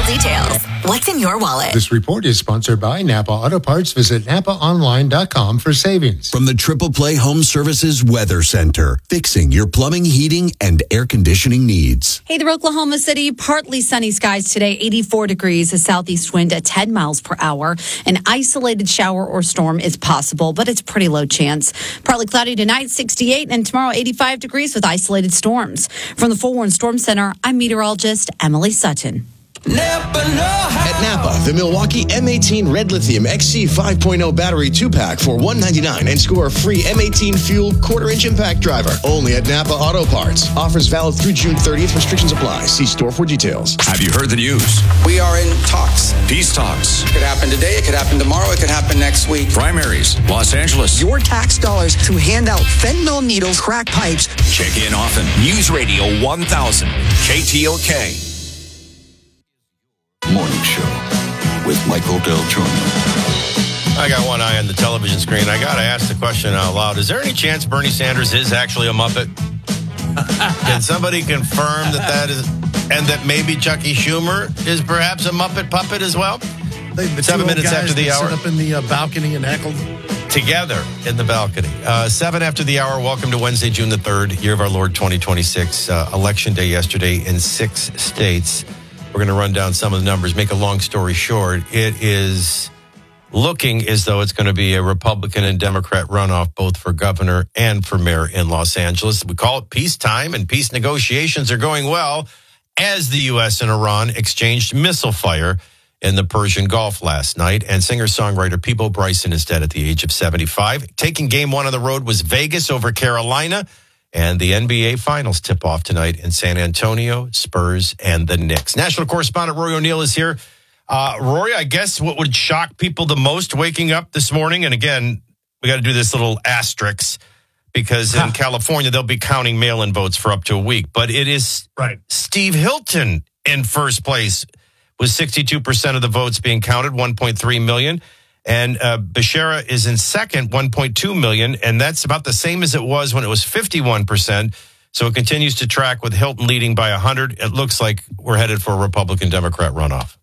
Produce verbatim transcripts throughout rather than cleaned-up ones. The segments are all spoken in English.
details. What's in your wallet? This report is sponsored by Napa Auto Parts. Visit napa online dot com for savings. From the Triple Play Home Services Weather Center, fixing your plumbing, heating, and air conditioning needs. Hey, the Oklahoma City, partly sunny skies today, eighty-four degrees, a southeast wind at ten miles per hour. An isolated shower or storm is possible, but it's pretty low chance. Partly cloudy tonight, sixty-eight, and tomorrow, eighty-five degrees with isolated storms. From the Forewarned Storm Center, I'm meteorologist Emily Sutton. At Napa, the Milwaukee M eighteen Red Lithium X C five point oh battery two-pack for one hundred ninety-nine dollars and score a free M eighteen fuel quarter-inch impact driver. Only at Napa Auto Parts. Offers valid through June thirtieth. Restrictions apply. See store for details. Have you heard the news? We are in talks. Peace talks. It could happen today. It could happen tomorrow. It could happen next week. Primaries. Los Angeles. Your tax dollars to hand out fentanyl needles, crack pipes. Check in often. News Radio one thousand. K T O K. Morning Show with Michael Del Giorno. I got one eye on the television screen. I got to ask the question out loud. Is there any chance Bernie Sanders is actually a Muppet? Can somebody confirm that that is, and that maybe Chucky Schumer is perhaps a Muppet puppet as well? They, the Seven minutes after the hour. Sit up in the uh, balcony and heckled. Together in the balcony. Uh, seven after the hour. Welcome to Wednesday, June the third, year of our Lord twenty twenty-six. Uh, election day yesterday in six states. We're going to run down some of the numbers, make a long story short. It is looking as though it's going to be a Republican and Democrat runoff, both for governor and for mayor in Los Angeles. We call it peacetime, and peace negotiations are going well as the U S and Iran exchanged missile fire in the Persian Gulf last night. And singer-songwriter Peabo Bryson is dead at the age of seventy-five. Taking game one on the road was Vegas over Carolina. And the N B A Finals tip-off tonight in San Antonio, Spurs, and the Knicks. National correspondent Rory O'Neill is here. Uh, Rory, I guess what would shock people the most waking up this morning, and again, we got to do this little asterisk, because in California, they'll be counting mail-in votes for up to a week. But it is right. Steve Hilton in first place with sixty-two percent of the votes being counted, one point three million. And uh, Becerra is in second, one point two million, and that's about the same as it was when it was fifty-one percent. So it continues to track with Hilton leading by one hundred. It looks like we're headed for a Republican-Democrat runoff.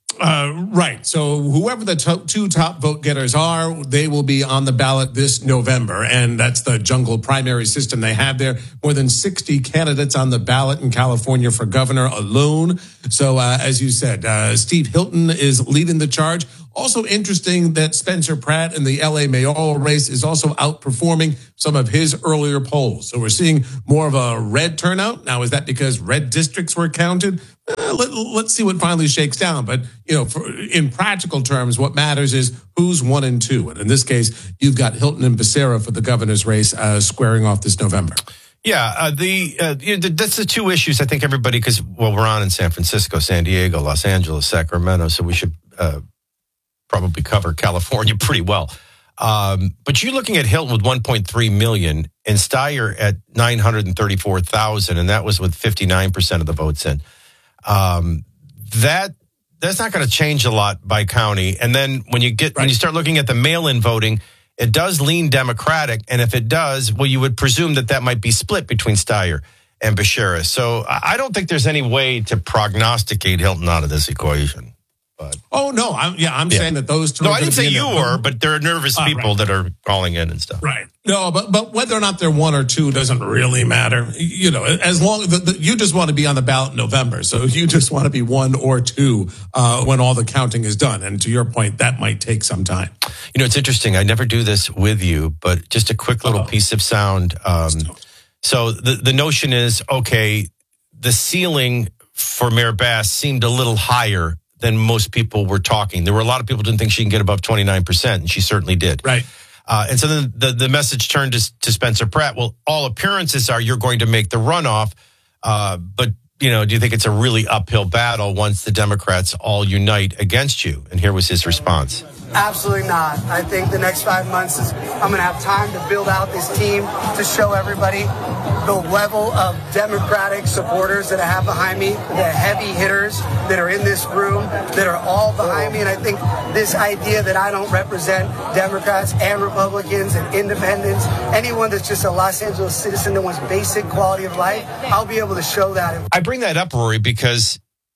Uh, right. So whoever the to- two top vote getters are, they will be on the ballot this November. And that's the jungle primary system they have there. More than sixty candidates on the ballot in California for governor alone. So uh, as you said, uh, Steve Hilton is leading the charge. Also interesting that Spencer Pratt in the L A mayoral race is also outperforming some of his earlier polls. So we're seeing more of a red turnout. Now, is that because red districts were counted? Uh, let, let's see what finally shakes down. But, you know, for, in practical terms, what matters is who's one and two. And in this case, you've got Hilton and Becerra for the governor's race uh, squaring off this November. Yeah, uh, the, uh, you know, that's the two issues I think everybody, because, well, we're on in San Francisco, San Diego, Los Angeles, Sacramento, so we should uh, probably cover California pretty well. Um, but you're looking at Hilton with one point three million and Steyer at nine hundred thirty-four thousand, and that was with fifty-nine percent of the votes in. Um, that that's not going to change a lot by county. And then when you get right. when you start looking at the mail-in voting, it does lean Democratic, and if it does, well, you would presume that that might be split between Steyer and Becerra. So I don't think there's any way to prognosticate Hilton out of this equation. But, oh, no. I'm, yeah, I'm yeah. saying that those two No, are I didn't say you the, were, but there are nervous uh, people right. that are calling in and stuff. Right. No, but but whether or not they're one or two doesn't really matter. You know, as long as the, the, you just want to be on the ballot in November. So you just want to be one or two uh, when all the counting is done. And to your point, that might take some time. You know, it's interesting. I never do this with you, but just a quick little Uh-oh. piece of sound. Um, so the, the notion is, okay, the ceiling for Mayor Bass seemed a little higher than most people were talking. There were a lot of people who didn't think she can get above twenty-nine percent, and she certainly did. Right. Uh, and so then the, the message turned to, to Spencer Pratt. Well, all appearances are you're going to make the runoff, uh, but, you know, do you think it's a really uphill battle once the Democrats all unite against you? And here was his response. Absolutely not. I think the next five months is I'm going to have time to build out this team to show everybody the level of Democratic supporters that I have behind me, the heavy hitters that are in this room, that are all behind me. And I think this idea that I don't represent Democrats and Republicans and independents, anyone that's just a Los Angeles citizen that wants basic quality of life, I'll be able to show that. I bring that up, Rory, because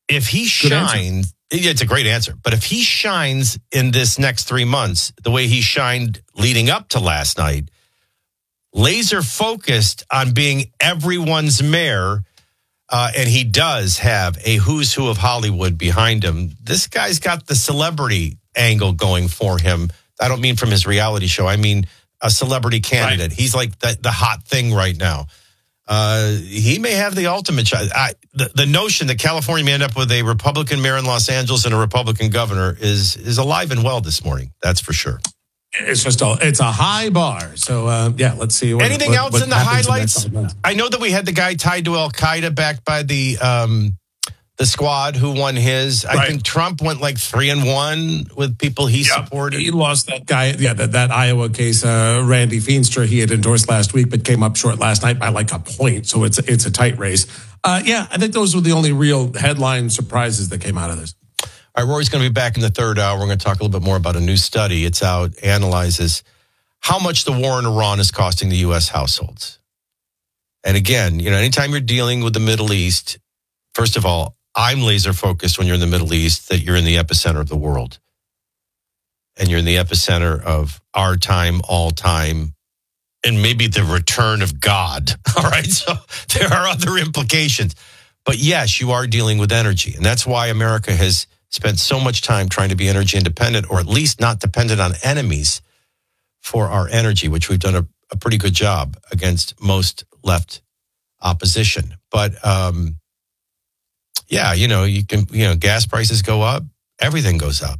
if he shines, it's a great answer. But if he shines in this next three months, the way he shined leading up to last night, laser focused on being everyone's mayor, uh, and he does have a who's who of Hollywood behind him. This guy's got the celebrity angle going for him. I don't mean from his reality show. I mean a celebrity candidate. Right. He's like the, the hot thing right now. Uh, he may have the ultimate shot. I, the, the notion that California may end up with a Republican mayor in Los Angeles and a Republican governor is is alive and well this morning. That's for sure. It's just a, it's a high bar. So, uh, yeah, let's see. What, Anything what, else what in the highlights? In I know that we had the guy tied to Al-Qaeda backed by the um, the squad who won his. Right. I think Trump went like three and one with people he yep. supported. He lost that guy. Yeah, that, that Iowa case, uh, Randy Feenstra, he had endorsed last week, but came up short last night by like a point. So it's, it's a tight race. Uh, yeah, I think those were the only real headline surprises that came out of this. All right, Rory's going to be back in the third hour. We're going to talk a little bit more about a new study. It's out, analyzes how much the war in Iran is costing the U S households. And again, you know, anytime you're dealing with the Middle East, first of all, I'm laser focused when you're in the Middle East that you're in the epicenter of the world. And you're in the epicenter of our time, all time, and maybe the return of God. All right, so there are other implications. But yes, you are dealing with energy. And that's why America has spent so much time trying to be energy independent, or at least not dependent on enemies for our energy, which we've done a, a pretty good job against most left opposition. But um, yeah, you know, you can, you know, gas prices go up, everything goes up.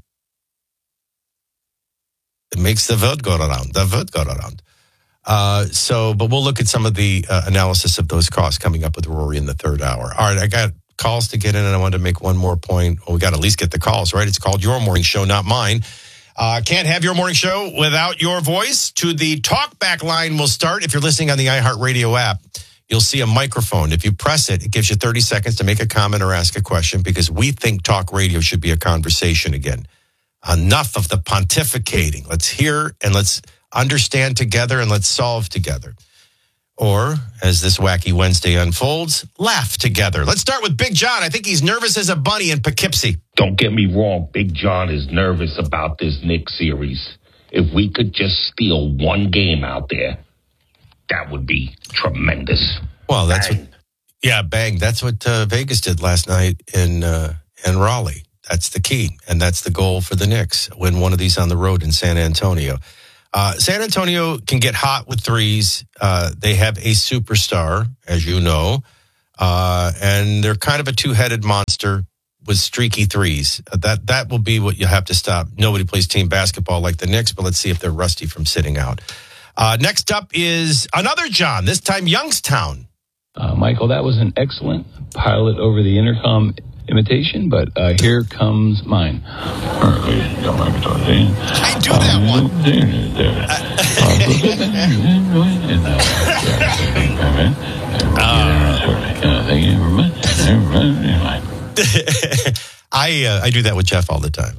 It makes the world go around, the world go around. Uh, so, but we'll look at some of the uh, analysis of those costs coming up with Rory in the third hour. All right, I got calls to get in, and I wanted to make one more point. Well, we got to at least get the calls, right? It's called Your Morning Show, not mine. Uh, can't have your morning show without your voice. To the talkback line will start. If you're listening on the iHeartRadio app, you'll see a microphone. If you press it, it gives you thirty seconds to make a comment or ask a question, because we think talk radio should be a conversation again. Enough of the pontificating. Let's hear and let's understand together and let's solve together. Or, as this wacky Wednesday unfolds, laugh together. Let's start with Big John. I think he's nervous as a bunny in Poughkeepsie. Don't get me wrong. Big John is nervous about this Knicks series. If we could just steal one game out there, that would be tremendous. Well, that's bang. what, yeah, bang. That's what uh, Vegas did last night in uh, in Raleigh. That's the key, and that's the goal for the Knicks. Win one of these on the road in San Antonio. Uh, San Antonio can get hot with threes. Uh, they have a superstar, as you know, uh, and they're kind of a two-headed monster with streaky threes. Uh, that that will be what you have to stop. Nobody plays team basketball like the Knicks, but let's see if they're rusty from sitting out. Uh, next up is another John, this time Youngstown. Uh, Michael, that was an excellent pilot over the intercom imitation, but uh, here comes mine. I do that one. I uh, I do that with Jeff all the time.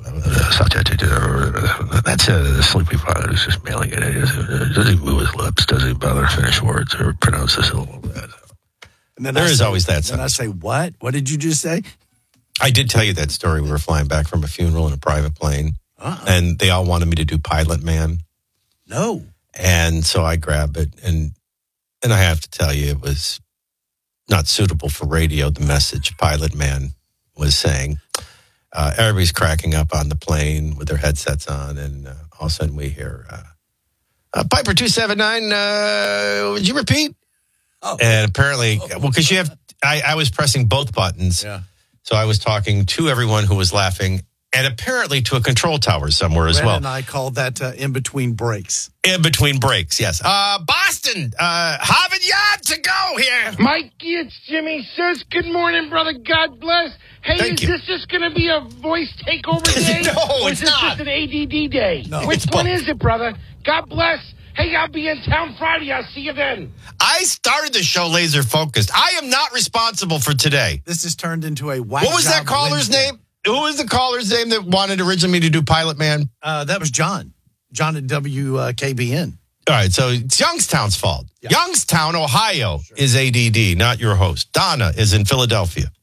That's a the sleepy father who's just mailing it. Does he move his lips? Does he bother to finish words or pronounce the syllable? And then there I is say, always that. And I say, what? What did you just say? I did tell you that story. We were flying back from a funeral in a private plane, uh-uh. and they all wanted me to do Pilot Man. No. And so I grabbed it, and and I have to tell you, it was not suitable for radio, the message Pilot Man was saying. Uh, everybody's cracking up on the plane with their headsets on, and uh, all of a sudden we hear, uh, uh, Piper two seven nine, uh, would you repeat? Oh. And apparently, oh. well, because you have, I, I was pressing both buttons. Yeah. So I was talking to everyone who was laughing, and apparently to a control tower somewhere as Ren well. And I called that uh, in between breaks. In between breaks, yes. Uh, Boston, uh, Harvard Yard to go here. Mikey, it's Jimmy Says. Good morning, brother. God bless. Hey, Thank is you. this just going to be a voice takeover day? No, or it's is this not. just an A D D day? No, Which it's one both. is it, brother? God bless. Hey, I'll be in town Friday. I'll see you then. I started the show laser focused. I am not responsible for today. This has turned into a whack What was that job caller's Wednesday. name? Who was the caller's name that wanted originally me to do Pilot Man? Uh, that was John. John at W K B N. All right, so it's Youngstown's fault. Yeah. Youngstown, Ohio, sure. is A D D, not your host. Donna is in Philadelphia.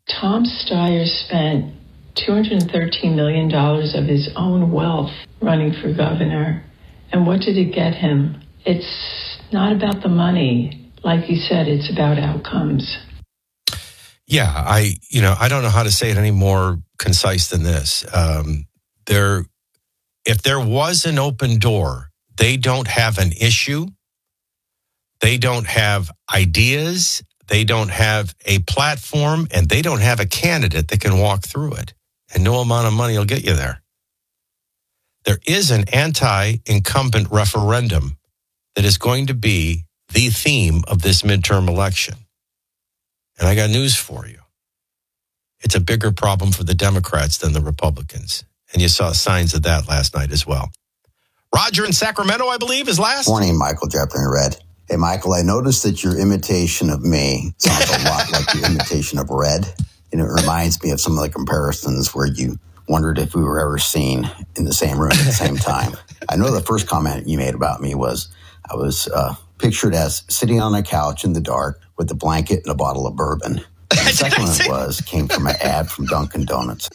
Tom Steyer spent two hundred thirteen million dollars of his own wealth running for governor. And what did it get him? It's not about the money. Like you said, it's about outcomes. Yeah, I, you know, I don't know how to say it any more concise than this. Um, there, if there was an open door, they don't have an issue. They don't have ideas. They don't have a platform, and they don't have a candidate that can walk through it. And no amount of money will get you there. There is an anti-incumbent referendum that is going to be the theme of this midterm election. And I got news for you. It's a bigger problem for the Democrats than the Republicans. And you saw signs of that last night as well. Roger in Sacramento, I believe, is last. Morning, Michael Jeffrey Red. Hey, Michael, I noticed that your imitation of me sounds a lot like your imitation of Red. And it reminds me of some of the comparisons where you wondered if we were ever seen in the same room at the same time. I know the first comment you made about me was I was uh, pictured as sitting on a couch in the dark with a blanket and a bottle of bourbon. And the second one was came from an ad from Dunkin' Donuts.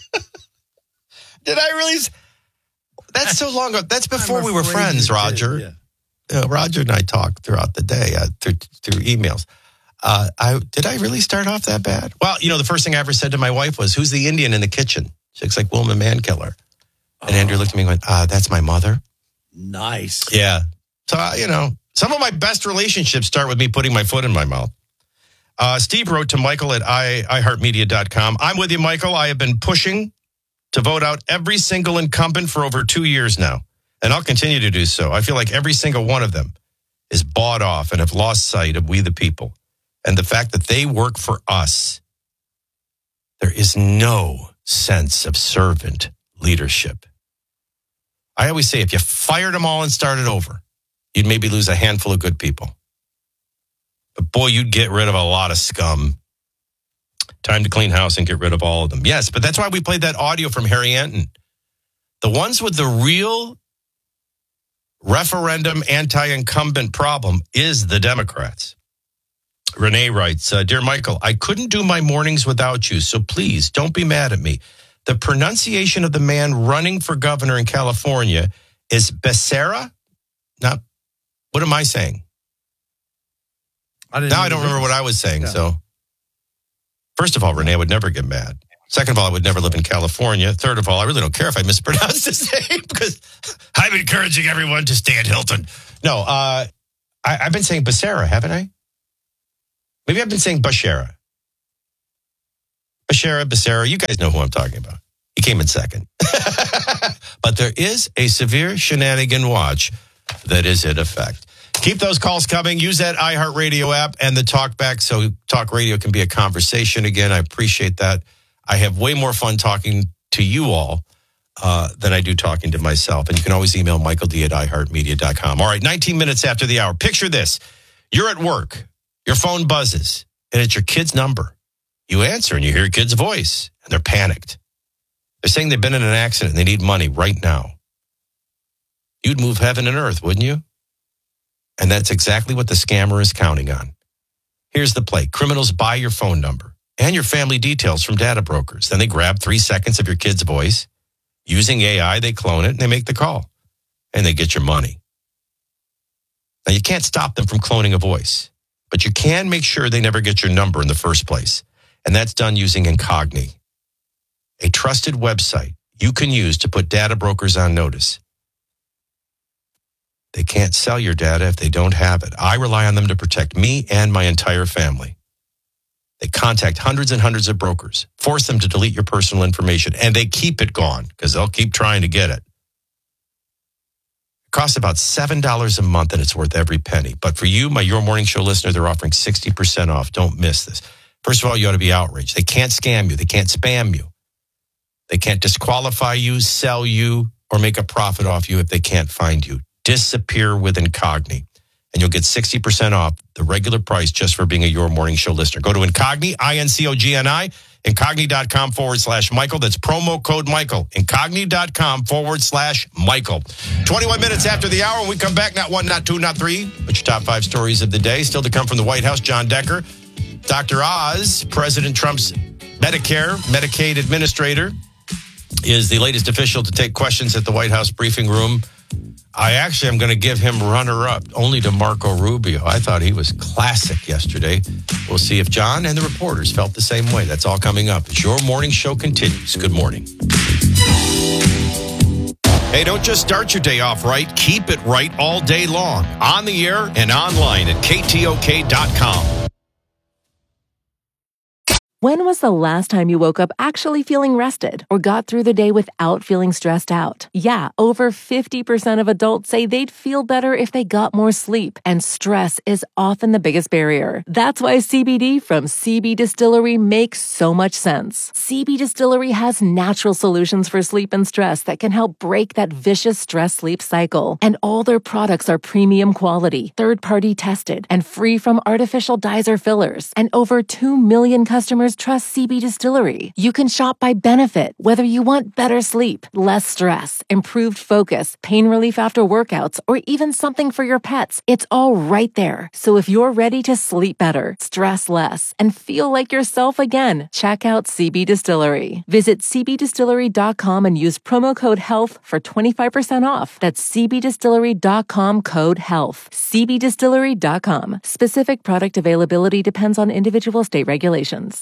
Did I really? That's so long ago. That's before we were friends, Roger. Did, yeah. uh, Roger and I talked throughout the day uh, through, through emails. Uh, I did I really start off that bad? Well, you know, the first thing I ever said to my wife was, "Who's the Indian in the kitchen?" She looks like Wilma Mankiller. And oh. Andrew looked at me and went, uh, "That's my mother." Nice. Yeah. So, uh, you know, some of my best relationships start with me putting my foot in my mouth. Uh, Steve wrote to Michael at i heart media dot com. I'm with you, Michael. I have been pushing to vote out every single incumbent for over two years now, and I'll continue to do so. I feel like every single one of them is bought off and have lost sight of we the people and the fact that they work for us. There is no sense of servant leadership. I always say if you fired them all and started over, you'd maybe lose a handful of good people. But boy, you'd get rid of a lot of scum. Time to clean house and get rid of all of them. Yes, but that's why we played that audio from Harry Anton. The ones with the real referendum anti-incumbent problem is the Democrats. Renee writes, uh, Dear Michael, I couldn't do my mornings without you, so please don't be mad at me. The pronunciation of the man running for governor in California is Becerra? Not, what am I saying? I didn't now I don't remember what I was saying, yeah. So. First of all, Renee, I would never get mad. Second of all, I would never live in California. Third of all, I really don't care if I mispronounce his name because I'm encouraging everyone to stay at Hilton. No, uh, I, I've been saying Becerra, haven't I? Maybe I've been saying Becerra. Becerra, Becerra, you guys know who I'm talking about. He came in second. But there is a severe shenanigan watch that is in effect. Keep those calls coming. Use that iHeartRadio app and the TalkBack so Talk Radio can be a conversation again. I appreciate that. I have way more fun talking to you all uh, than I do talking to myself. And you can always email Michael D at i heart media dot com. All right, nineteen minutes after the hour. Picture this. You're at work. Your phone buzzes, and it's your kid's number. You answer, and you hear your kid's voice, and they're panicked. They're saying they've been in an accident, and they need money right now. You'd move heaven and earth, wouldn't you? And that's exactly what the scammer is counting on. Here's the play. Criminals buy your phone number and your family details from data brokers. Then they grab three seconds of your kid's voice. Using A I, they clone it, and they make the call. And they get your money. Now, you can't stop them from cloning a voice, but you can make sure they never get your number in the first place. And that's done using Incogni, a trusted website you can use to put data brokers on notice. They can't sell your data if they don't have it. I rely on them to protect me and my entire family. They contact hundreds and hundreds of brokers, force them to delete your personal information, and they keep it gone because they'll keep trying to get it. It costs about seven dollars a month, and it's worth every penny. But for you, my Your Morning Show listener, they're offering sixty percent off. Don't miss this. First of all, you ought to be outraged. They can't scam you. They can't spam you. They can't disqualify you, sell you, or make a profit off you if they can't find you. Disappear with Incogni, and you'll get sixty percent off the regular price just for being a Your Morning Show listener. Go to Incogni, I N C O G N I, incogni.com forward slash Michael. That's promo code Michael, incogni.com forward slash Michael. twenty-one minutes after the hour, when we come back, not one, not two, not three, but your top five stories of the day. Still to come from the White House, John Decker, Doctor Oz, President Trump's Medicare, Medicaid administrator, is the latest official to take questions at the White House briefing room. I actually am going to give him runner-up, only to Marco Rubio. I thought he was classic yesterday. We'll see if John and the reporters felt the same way. That's all coming up as your morning show continues. Good morning. Hey, don't just start your day off right. Keep it right all day long. On the air and online at K T O K dot com. When was the last time you woke up actually feeling rested or got through the day without feeling stressed out? Yeah, over fifty percent of adults say they'd feel better if they got more sleep, and stress is often the biggest barrier. That's why C B D from C B Distillery makes so much sense. C B Distillery has natural solutions for sleep and stress that can help break that vicious stress-sleep cycle. And all their products are premium quality, third-party tested, and free from artificial dyes or fillers. And over two million customers trust C B Distillery. You can shop by benefit, whether you want better sleep, less stress, improved focus, pain relief after workouts, or even something for your pets. It's all right there. So if you're ready to sleep better, stress less, and feel like yourself again, check out C B Distillery. Visit C B distillery dot com and use promo code HEALTH for twenty-five percent off. That's C B distillery dot com code HEALTH. C B distillery dot com. Specific product availability depends on individual state regulations.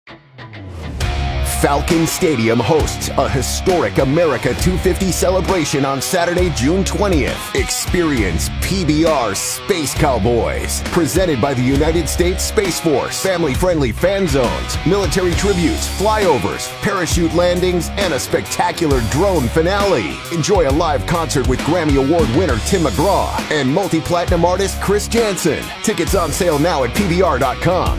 Falcon Stadium hosts a historic America two fifty celebration on Saturday, June twentieth. Experience P B R Space Cowboys, presented by the United States Space Force. Family-friendly fan zones, military tributes, flyovers, parachute landings, and a spectacular drone finale. Enjoy a live concert with Grammy Award winner Tim McGraw and multi-platinum artist Chris Jansen. Tickets on sale now at P B R dot com.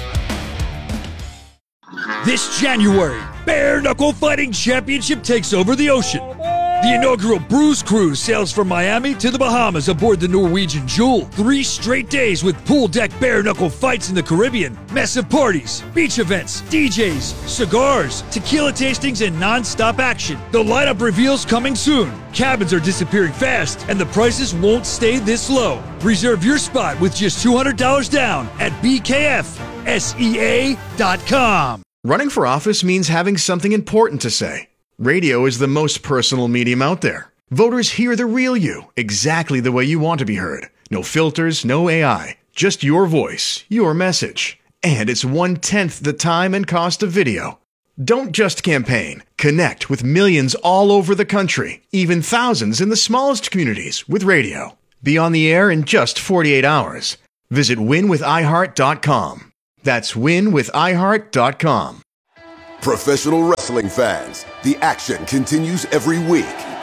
This January, Bare Knuckle Fighting Championship takes over the ocean. The inaugural Bruise Cruise sails from Miami to the Bahamas aboard the Norwegian Jewel. Three straight days with pool deck bare knuckle fights in the Caribbean, massive parties, beach events, D Js, cigars, tequila tastings, and non-stop action. The lineup reveals coming soon. Cabins are disappearing fast, and the prices won't stay this low. Reserve your spot with just two hundred dollars down at B K F S E A dot com. Running for office means having something important to say. Radio is the most personal medium out there. Voters hear the real you, exactly the way you want to be heard. No filters, no A I, just your voice, your message. And it's one-tenth the time and cost of video. Don't just campaign. Connect with millions all over the country, even thousands in the smallest communities with radio. Be on the air in just forty-eight hours. Visit win with i heart dot com. That's win with i heart dot com. Professional wrestling fans, the action continues every week.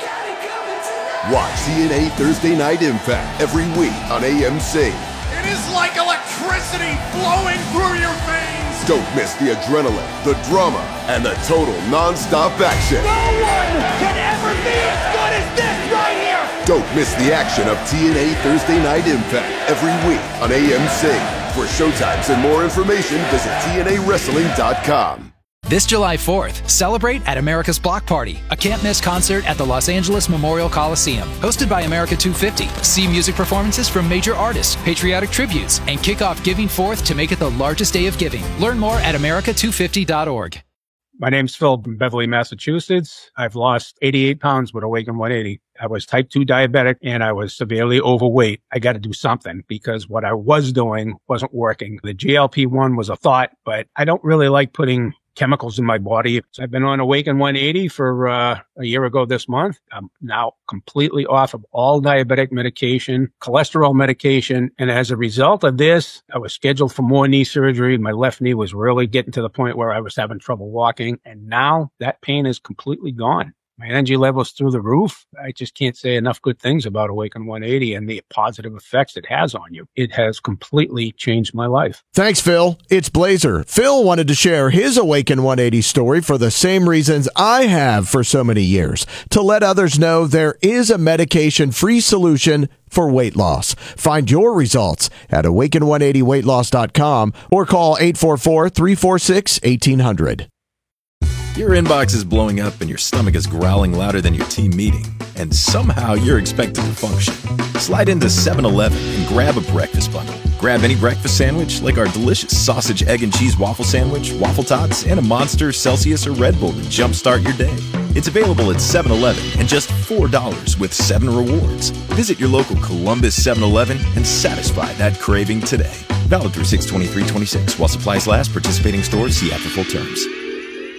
Watch T N A Thursday Night Impact every week on A M C. It is like electricity flowing through your veins. Don't miss the adrenaline, the drama, and the total non-stop action. No one can ever be as good as this right here. Don't miss the action of T N A Thursday Night Impact every week on A M C. For showtimes and more information, visit T N A wrestling dot com. This July fourth, celebrate at America's Block Party, a can't-miss concert at the Los Angeles Memorial Coliseum. Hosted by America two fifty, see music performances from major artists, patriotic tributes, and kick off Giving Fourth to make it the largest day of giving. Learn more at America two fifty dot org. My name's Phil from Beverly, Massachusetts. I've lost eighty-eight pounds with Awaken one eighty. I was type two diabetic and I was severely overweight. I got to do something because what I was doing wasn't working. The G L P one was a thought, but I don't really like putting chemicals in my body. So I've been on Awaken one eighty for uh, a year ago this month. I'm now completely off of all diabetic medication, cholesterol medication. And as a result of this, I was scheduled for more knee surgery. My left knee was really getting to the point where I was having trouble walking. And now that pain is completely gone. My energy level's through the roof. I just can't say enough good things about Awaken one eighty and the positive effects it has on you. It has completely changed my life. Thanks, Phil. It's Blazer. Phil wanted to share his Awaken one eighty story for the same reasons I have for so many years, to let others know there is a medication-free solution for weight loss. Find your results at awaken one eighty weight loss dot com or call eight four four, three four six, one eight zero zero. Your inbox is blowing up and your stomach is growling louder than your team meeting, and somehow you're expected to function. Slide into seven eleven and grab a breakfast bundle. Grab any breakfast sandwich like our delicious sausage, egg, and cheese waffle sandwich, waffle tots, and a Monster, Celsius, or Red Bull to jumpstart your day. It's available at seven eleven and just four dollars with seven rewards. Visit your local Columbus seven eleven and satisfy that craving today. Valid through six twenty-three twenty-six while supplies last. Participating stores, see app for full terms.